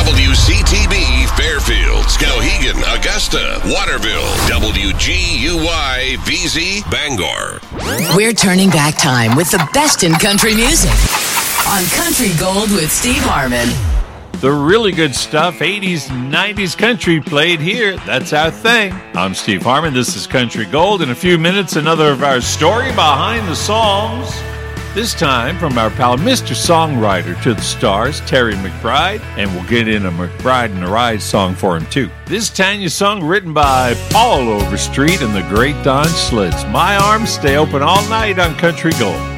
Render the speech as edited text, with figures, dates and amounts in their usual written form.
WCTB, Fairfield, Skowhegan, Augusta, Waterville, WGUY, VZ, Bangor. We're turning back time with the best in country music on Country Gold with Steve Harmon. The really good stuff, 80s, 90s country played here. That's our thing. I'm Steve Harmon. This is Country Gold. In a few minutes, another of our story behind the songs. This time from our pal, Mr. Songwriter to the Stars, Terry McBride. And we'll get in a McBride and the Ride song for him, too. This Tanya song written by Paul Overstreet and the great Don Schlitz. My arms stay open all night on Country Gold.